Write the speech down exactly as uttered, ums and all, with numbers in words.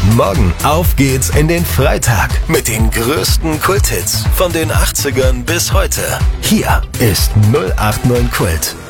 Morgen auf geht's in den Freitag mit den größten Kulthits von den achtzigern bis heute. Hier ist null acht neun Kult.